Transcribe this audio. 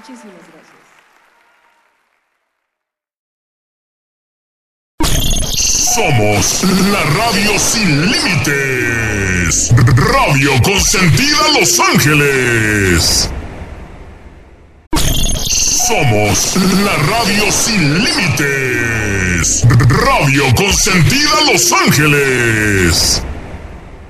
Muchísimas gracias. Somos la radio sin límites. Radio Consentida Los Ángeles. Somos la radio sin límites. Radio Consentida Los Ángeles.